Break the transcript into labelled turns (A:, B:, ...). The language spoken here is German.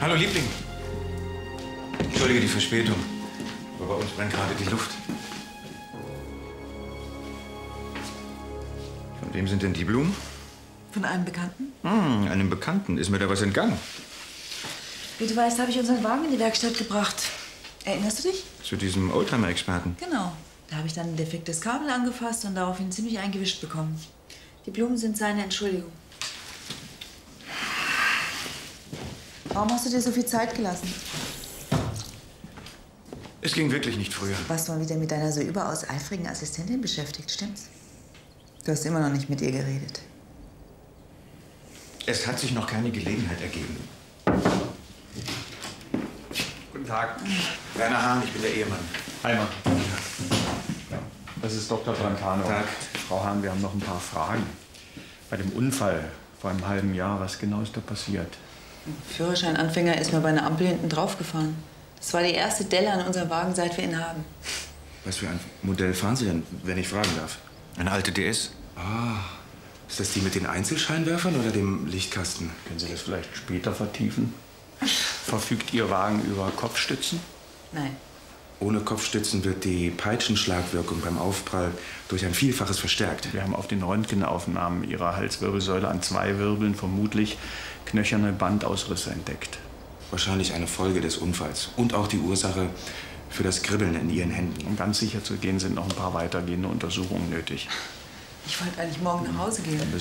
A: Hallo, Liebling. Entschuldige die Verspätung, aber bei uns brennt gerade die Luft. Von wem sind denn die Blumen?
B: Von einem Bekannten?
A: Einem Bekannten. Ist mir da was entgangen?
B: Wie du weißt, habe ich unseren Wagen in die Werkstatt gebracht. Erinnerst du dich?
A: Zu diesem Oldtimer-Experten.
B: Genau. Da habe ich dann ein defektes Kabel angefasst und daraufhin ziemlich eingewischt bekommen. Die Blumen sind seine Entschuldigung. Warum hast du dir so viel Zeit gelassen?
A: Es ging wirklich nicht früher.
B: Du warst mal wieder mit deiner so überaus eifrigen Assistentin beschäftigt, stimmt's? Du hast immer noch nicht mit ihr geredet.
A: Es hat sich noch keine Gelegenheit ergeben. Guten Tag. Werner Hahn, ich bin der Ehemann.
C: Heimer. Das ist Dr. Brentano.
A: Tag.
C: Frau Hahn, wir haben noch ein paar Fragen. Bei dem Unfall vor einem halben Jahr, was genau ist da passiert?
B: Ein Führerscheinanfänger ist mir bei einer Ampel hinten draufgefahren. Das war die erste Delle an unserem Wagen, seit wir ihn haben.
A: Was für ein Modell fahren Sie denn, wenn ich fragen darf? Eine alte DS.
D: Ah, ist das die mit den Einzelscheinwerfern oder dem Lichtkasten?
C: Können Sie das vielleicht später vertiefen? Verfügt Ihr Wagen über Kopfstützen?
B: Nein.
D: Ohne Kopfstützen wird die Peitschenschlagwirkung beim Aufprall durch ein Vielfaches verstärkt.
C: Wir haben auf den Röntgenaufnahmen Ihrer Halswirbelsäule an 2 Wirbeln vermutlich knöcherne Bandausrisse entdeckt.
D: Wahrscheinlich eine Folge des Unfalls und auch die Ursache für das Kribbeln in Ihren Händen.
C: Um ganz sicher zu gehen, sind noch ein paar weitergehende Untersuchungen nötig.
B: Ich wollte eigentlich morgen nach Hause gehen.